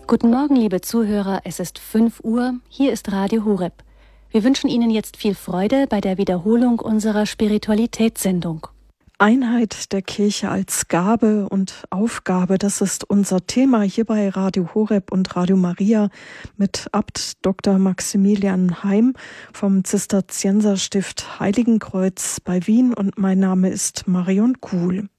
Guten Morgen, liebe Zuhörer, es ist 5 Uhr, hier ist Radio Horeb. Wir wünschen Ihnen jetzt viel Freude bei der Wiederholung unserer Spiritualitätssendung. Einheit der Kirche als Gabe und Aufgabe, das ist unser Thema hier bei Radio Horeb und Radio Maria mit Abt Dr. Maximilian Heim vom Zisterzienserstift Heiligenkreuz bei Wien und mein Name ist Marion Kuhl.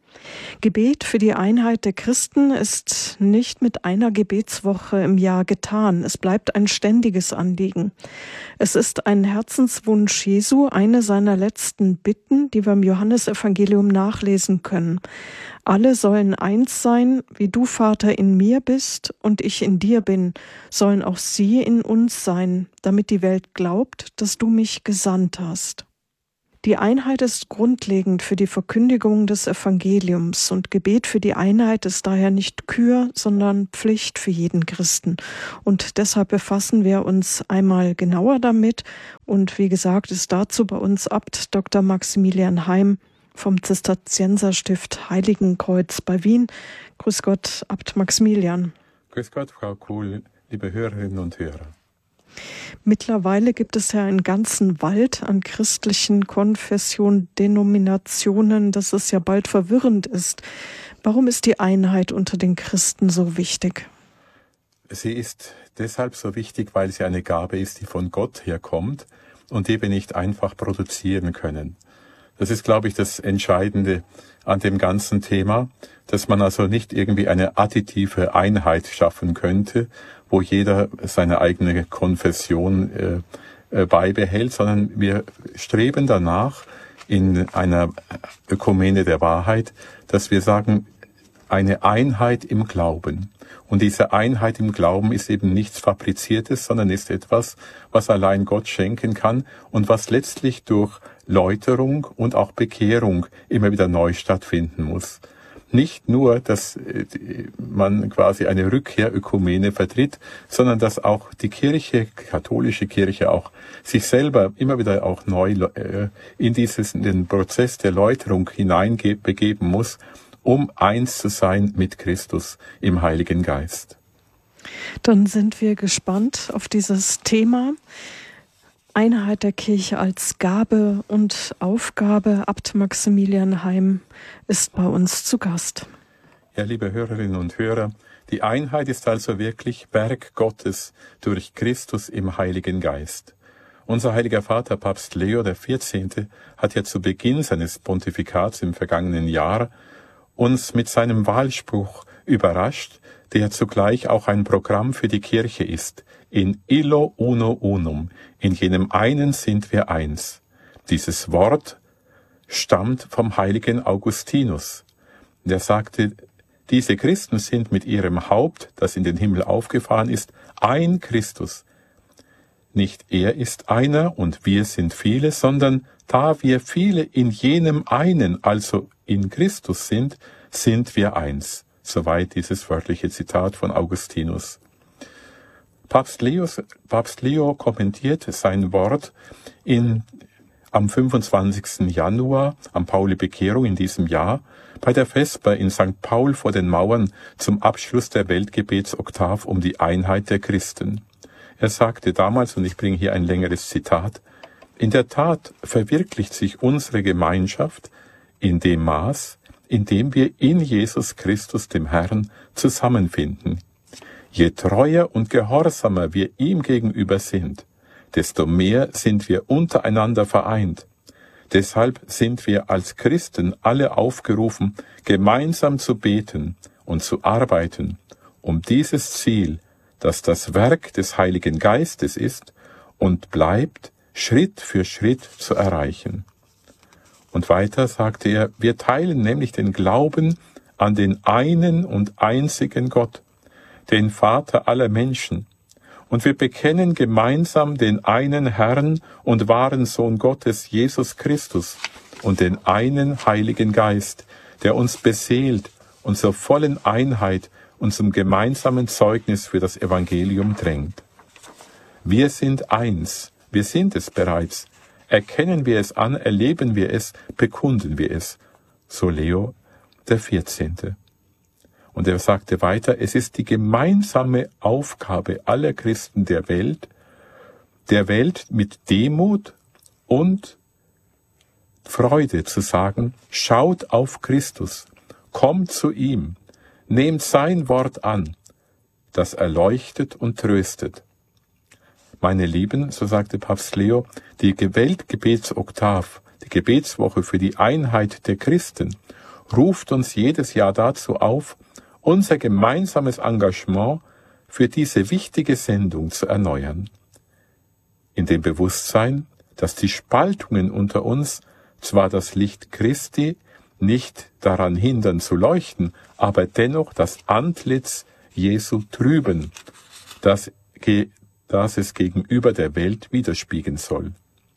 Gebet für die Einheit der Christen ist nicht mit einer Gebetswoche im Jahr getan. Es bleibt ein ständiges Anliegen. Es ist ein Herzenswunsch Jesu, eine seiner letzten Bitten, die wir im Johannesevangelium nachlesen können. Alle sollen eins sein, wie du, Vater, in mir bist und ich in dir bin, sollen auch sie in uns sein, damit die Welt glaubt, dass du mich gesandt hast. Die Einheit ist grundlegend für die Verkündigung des Evangeliums und Gebet für die Einheit ist daher nicht Kür, sondern Pflicht für jeden Christen. Und deshalb befassen wir uns einmal genauer damit und wie gesagt ist dazu bei uns Abt Dr. Maximilian Heim vom Zisterzienserstift Heiligenkreuz bei Wien. Grüß Gott, Abt Maximilian. Grüß Gott, Frau Kuhl, liebe Hörerinnen und Hörer. Mittlerweile gibt es ja einen ganzen Wald an christlichen Konfessionen, Denominationen, dass es ja bald verwirrend ist. Warum ist die Einheit unter den Christen so wichtig? Sie ist deshalb so wichtig, weil sie eine Gabe ist, die von Gott herkommt und die wir nicht einfach produzieren können. Das ist, glaube ich, das Entscheidende an dem ganzen Thema, dass man also nicht irgendwie eine additive Einheit schaffen könnte, wo jeder seine eigene Konfession beibehält, sondern wir streben danach in einer Ökumene der Wahrheit, dass wir sagen, eine Einheit im Glauben. Und diese Einheit im Glauben ist eben nichts Fabriziertes, sondern ist etwas, was allein Gott schenken kann und was letztlich durch Läuterung und auch Bekehrung immer wieder neu stattfinden muss. Nicht nur, dass man quasi eine Rückkehrökumene vertritt, sondern dass auch die Kirche, katholische Kirche auch sich selber immer wieder auch neu in den Prozess der Läuterung hineinbegeben muss, um eins zu sein mit Christus im Heiligen Geist. Dann sind wir gespannt auf dieses Thema. Einheit der Kirche als Gabe und Aufgabe. Abt Maximilian Heim ist bei uns zu Gast. Ja, liebe Hörerinnen und Hörer, die Einheit ist also wirklich Werk Gottes durch Christus im Heiligen Geist. Unser heiliger Vater, Papst Leo XIV., hat ja zu Beginn seines Pontifikats im vergangenen Jahr uns mit seinem Wahlspruch überrascht, der zugleich auch ein Programm für die Kirche ist. In illo uno unum, in jenem einen sind wir eins. Dieses Wort stammt vom heiligen Augustinus. Der sagte, diese Christen sind mit ihrem Haupt, das in den Himmel aufgefahren ist, ein Christus. Nicht er ist einer und wir sind viele, sondern da wir viele in jenem einen, also in Christus sind wir eins. Soweit dieses wörtliche Zitat von Augustinus. Papst Leo kommentiert sein Wort am 25. Januar, am Pauli-Bekehrung in diesem Jahr, bei der Vesper in St. Paul vor den Mauern zum Abschluss der Weltgebetsoktav um die Einheit der Christen. Er sagte damals, und ich bringe hier ein längeres Zitat, in der Tat verwirklicht sich unsere Gemeinschaft in dem Maß, in dem wir in Jesus Christus, dem Herrn, zusammenfinden. Je treuer und gehorsamer wir ihm gegenüber sind, desto mehr sind wir untereinander vereint. Deshalb sind wir als Christen alle aufgerufen, gemeinsam zu beten und zu arbeiten, um dieses Ziel, das das Werk des Heiligen Geistes ist und bleibt, Schritt für Schritt zu erreichen. Und weiter sagte er, wir teilen nämlich den Glauben an den einen und einzigen Gott, den Vater aller Menschen, und wir bekennen gemeinsam den einen Herrn und wahren Sohn Gottes, Jesus Christus, und den einen Heiligen Geist, der uns beseelt und zur vollen Einheit und zum gemeinsamen Zeugnis für das Evangelium drängt. Wir sind eins, wir sind es bereits, erkennen wir es an, erleben wir es, bekunden wir es, so Leo XIV. Und er sagte weiter, es ist die gemeinsame Aufgabe aller Christen der Welt mit Demut und Freude zu sagen, schaut auf Christus, kommt zu ihm, nehmt sein Wort an, das erleuchtet und tröstet. Meine Lieben, so sagte Papst Leo, die Weltgebetsoktav, die Gebetswoche für die Einheit der Christen, ruft uns jedes Jahr dazu auf, unser gemeinsames Engagement für diese wichtige Sendung zu erneuern. In dem Bewusstsein, dass die Spaltungen unter uns zwar das Licht Christi nicht daran hindern zu leuchten, aber dennoch das Antlitz Jesu trüben, das es gegenüber der Welt widerspiegeln soll.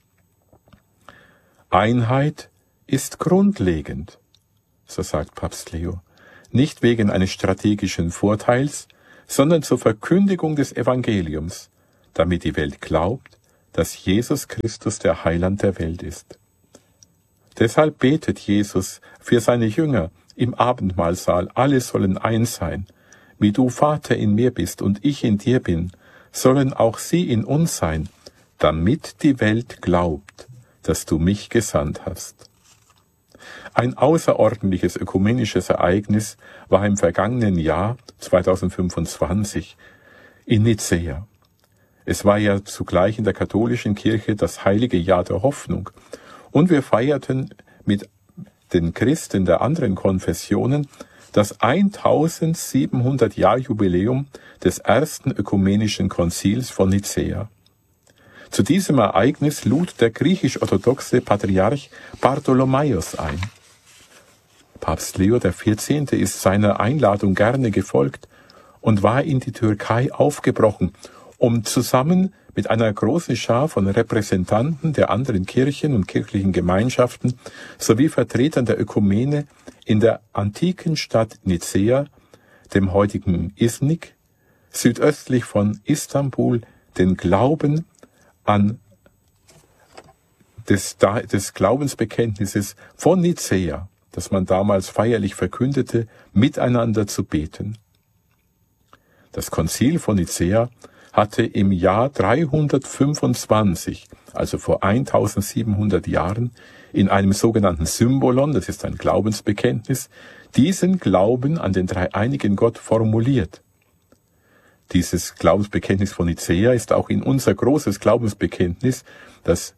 Einheit ist grundlegend, so sagt Papst Leo, nicht wegen eines strategischen Vorteils, sondern zur Verkündigung des Evangeliums, damit die Welt glaubt, dass Jesus Christus der Heiland der Welt ist. Deshalb betet Jesus für seine Jünger im Abendmahlsaal, alle sollen eins sein. Wie du, Vater, in mir bist und ich in dir bin, sollen auch sie in uns sein, damit die Welt glaubt, dass du mich gesandt hast. Ein außerordentliches ökumenisches Ereignis war im vergangenen Jahr 2025 in Nicäa. Es war ja zugleich in der katholischen Kirche das heilige Jahr der Hoffnung. Und wir feierten mit den Christen der anderen Konfessionen das 1700-Jahr-Jubiläum des ersten ökumenischen Konzils von Nicäa. Zu diesem Ereignis lud der griechisch-orthodoxe Patriarch Bartholomäus ein. Papst Leo XIV. Ist seiner Einladung gerne gefolgt und war in die Türkei aufgebrochen, um zusammen mit einer großen Schar von Repräsentanten der anderen Kirchen und kirchlichen Gemeinschaften sowie Vertretern der Ökumene in der antiken Stadt Nicäa, dem heutigen Iznik, südöstlich von Istanbul, den Glauben an des Glaubensbekenntnisses von Nicäa, das man damals feierlich verkündete, miteinander zu beten. Das Konzil von Nicäa hatte im Jahr 325, also vor 1700 Jahren, in einem sogenannten Symbolon, das ist ein Glaubensbekenntnis, diesen Glauben an den dreieinigen Gott formuliert. Dieses Glaubensbekenntnis von Nicäa ist auch in unser großes Glaubensbekenntnis, das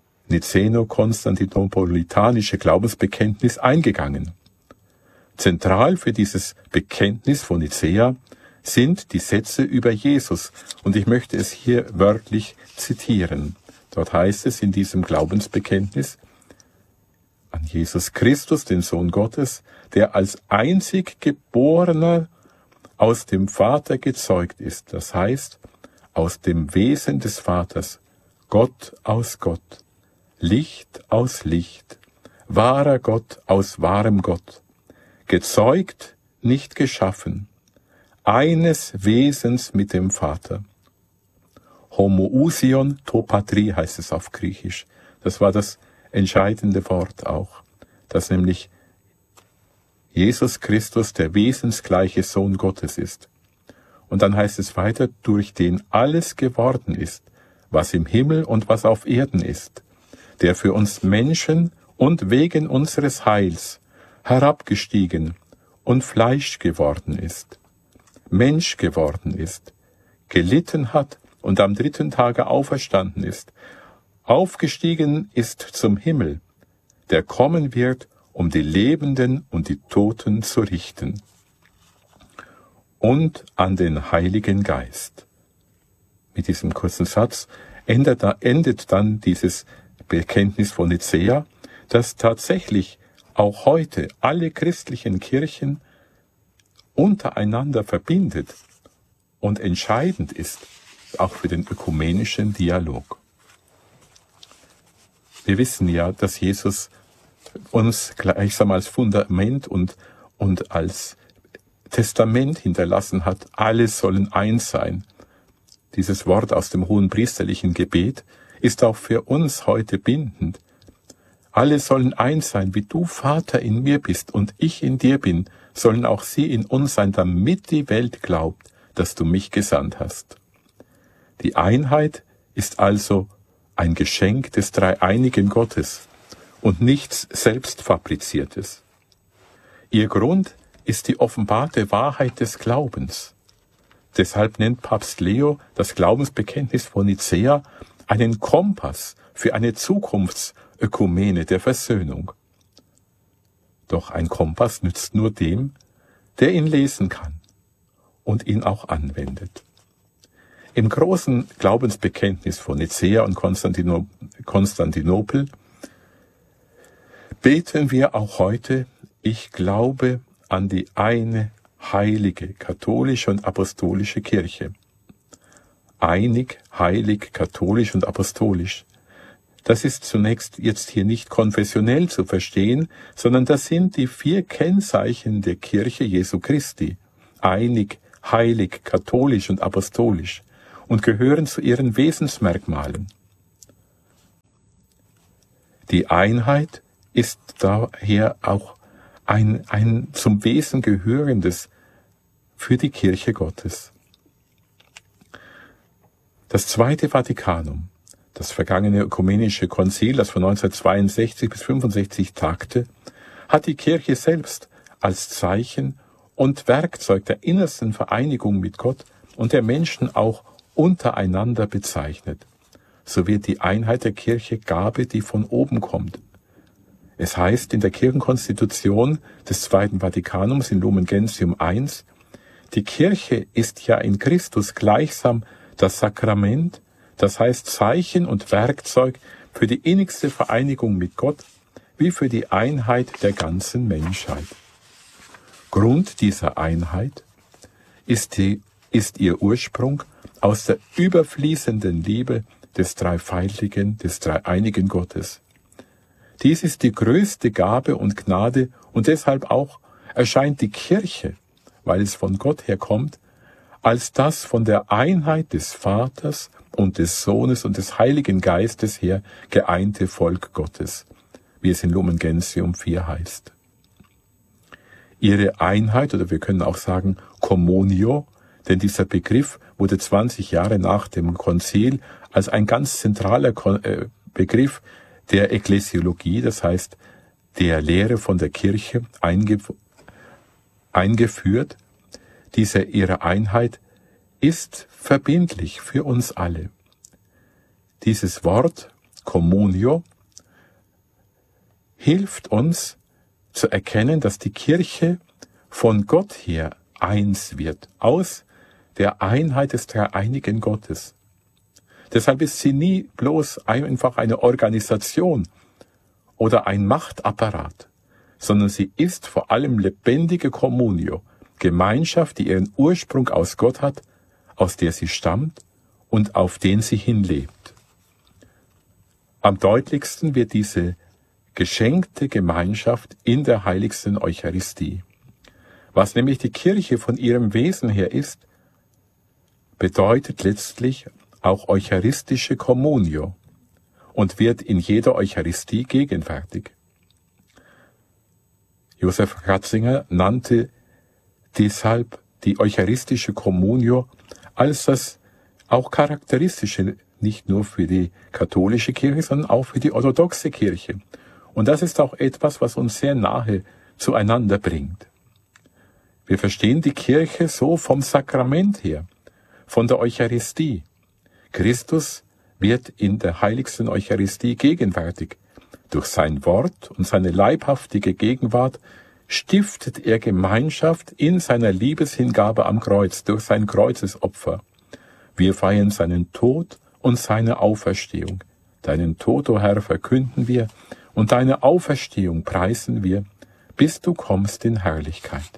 Nicäno-Konstantinopolitanische Glaubensbekenntnis, eingegangen. Zentral für dieses Bekenntnis von Nicäa sind die Sätze über Jesus, und ich möchte es hier wörtlich zitieren. Dort heißt es in diesem Glaubensbekenntnis: An Jesus Christus, den Sohn Gottes, der als einzig Geborener aus dem Vater gezeugt ist, das heißt, aus dem Wesen des Vaters, Gott aus Gott, Licht aus Licht, wahrer Gott aus wahrem Gott, gezeugt, nicht geschaffen, eines Wesens mit dem Vater. Homoousion to patri heißt es auf Griechisch. Das war das entscheidende Wort auch, dass nämlich Jesus Christus der wesensgleiche Sohn Gottes ist. Und dann heißt es weiter, durch den alles geworden ist, was im Himmel und was auf Erden ist, der für uns Menschen und wegen unseres Heils herabgestiegen und Fleisch geworden ist, Mensch geworden ist, gelitten hat und am 3. Tage auferstanden ist, aufgestiegen ist zum Himmel, der kommen wird, um die Lebenden und die Toten zu richten. Und an den Heiligen Geist. Mit diesem kurzen Satz endet dann dieses Bekenntnis von Nicäa, das tatsächlich auch heute alle christlichen Kirchen untereinander verbindet und entscheidend ist, auch für den ökumenischen Dialog. Wir wissen ja, dass Jesus uns gleichsam als Fundament und als Testament hinterlassen hat, alle sollen eins sein. Dieses Wort aus dem hohenpriesterlichen Gebet ist auch für uns heute bindend. Alle sollen eins sein, wie du, Vater, in mir bist und ich in dir bin, sollen auch sie in uns sein, damit die Welt glaubt, dass du mich gesandt hast. Die Einheit ist also ein Geschenk des dreieinigen Gottes und nichts Selbstfabriziertes. Ihr Grund ist die offenbarte Wahrheit des Glaubens. Deshalb nennt Papst Leo das Glaubensbekenntnis von Nicäa einen Kompass für eine Zukunftsökumene der Versöhnung. Doch ein Kompass nützt nur dem, der ihn lesen kann und ihn auch anwendet. Im großen Glaubensbekenntnis von Nicäa und Konstantinopel beten wir auch heute: Ich glaube an die eine heilige, katholische und apostolische Kirche. Einig, heilig, katholisch und apostolisch. Das ist zunächst jetzt hier nicht konfessionell zu verstehen, sondern das sind die 4 Kennzeichen der Kirche Jesu Christi. Einig, heilig, katholisch und apostolisch und gehören zu ihren Wesensmerkmalen. Die Einheit ist daher auch ein zum Wesen gehörendes für die Kirche Gottes. Das Zweite Vatikanum, das vergangene ökumenische Konzil, das von 1962 bis 1965 tagte, hat die Kirche selbst als Zeichen und Werkzeug der innersten Vereinigung mit Gott und der Menschen auch untereinander bezeichnet. So wird die Einheit der Kirche Gabe, die von oben kommt. Es heißt in der Kirchenkonstitution des Zweiten Vatikanums in Lumen Gentium I, die Kirche ist ja in Christus gleichsam das Sakrament, das heißt Zeichen und Werkzeug für die innigste Vereinigung mit Gott, wie für die Einheit der ganzen Menschheit. Grund dieser Einheit ist ihr Ursprung aus der überfließenden Liebe des dreifaltigen, des dreieinigen Gottes. Dies ist die größte Gabe und Gnade und deshalb auch erscheint die Kirche, weil es von Gott herkommt, als das von der Einheit des Vaters und des Sohnes und des Heiligen Geistes her geeinte Volk Gottes, wie es in Lumen Gentium 4 heißt. Ihre Einheit, oder wir können auch sagen Communio, denn dieser Begriff wurde 20 Jahre nach dem Konzil als ein ganz zentraler Begriff der Ekklesiologie, das heißt der Lehre von der Kirche, eingeführt. Ihre Einheit ist verbindlich für uns alle. Dieses Wort Communio hilft uns zu erkennen, dass die Kirche von Gott her eins wird, aus der Einheit des dreieinigen Gottes. Deshalb ist sie nie bloß einfach eine Organisation oder ein Machtapparat, sondern sie ist vor allem lebendige Communio, Gemeinschaft, die ihren Ursprung aus Gott hat, aus der sie stammt und auf den sie hinlebt. Am deutlichsten wird diese geschenkte Gemeinschaft in der heiligsten Eucharistie. Was nämlich die Kirche von ihrem Wesen her ist, bedeutet letztlich auch eucharistische Communio und wird in jeder Eucharistie gegenwärtig. Josef Ratzinger nannte deshalb die eucharistische Communio als das auch charakteristische, nicht nur für die katholische Kirche, sondern auch für die orthodoxe Kirche. Und das ist auch etwas, was uns sehr nahe zueinander bringt. Wir verstehen die Kirche so vom Sakrament her, von der Eucharistie. Christus wird in der heiligsten Eucharistie gegenwärtig. Durch sein Wort und seine leibhaftige Gegenwart stiftet er Gemeinschaft in seiner Liebeshingabe am Kreuz, durch sein Kreuzesopfer. Wir feiern seinen Tod und seine Auferstehung. Deinen Tod, o Herr, verkünden wir, und deine Auferstehung preisen wir, bis du kommst in Herrlichkeit.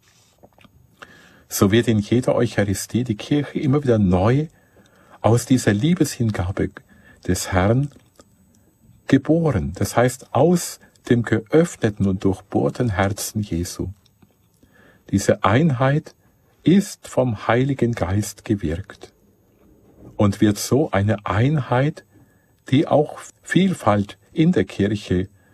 So wird in jeder Eucharistie die Kirche immer wieder neu aus dieser Liebeshingabe des Herrn geboren, das heißt aus dem geöffneten und durchbohrten Herzen Jesu. Diese Einheit ist vom Heiligen Geist gewirkt und wird so eine Einheit, die auch Vielfalt in der Kirche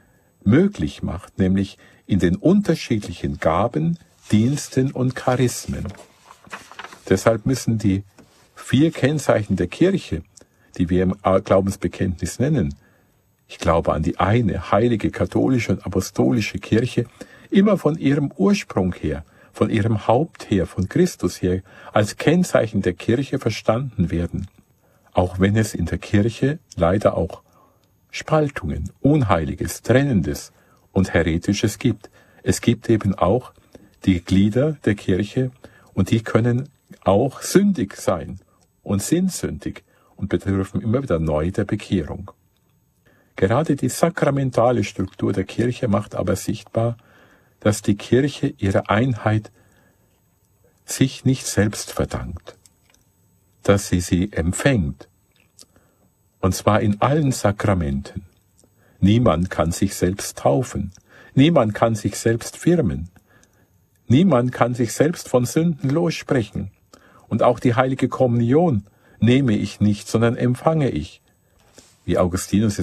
möglich macht, nämlich in den unterschiedlichen Gaben, Diensten und Charismen. Deshalb müssen die 4 Kennzeichen der Kirche, die wir im Glaubensbekenntnis nennen, ich glaube an die eine heilige katholische und apostolische Kirche, immer von ihrem Ursprung her, von ihrem Haupt her, von Christus her, als Kennzeichen der Kirche verstanden werden. Auch wenn es in der Kirche leider auch Spaltungen, Unheiliges, Trennendes und Heretisches gibt. Es gibt eben auch die Glieder der Kirche und die können auch sündig sein und sind sündig und bedürfen immer wieder neu der Bekehrung. Gerade die sakramentale Struktur der Kirche macht aber sichtbar, dass die Kirche ihre Einheit sich nicht selbst verdankt, dass sie empfängt, und zwar in allen Sakramenten. Niemand kann sich selbst taufen, niemand kann sich selbst firmen, niemand kann sich selbst von Sünden lossprechen, und auch die heilige Kommunion nehme ich nicht, sondern empfange ich. Wie Augustinus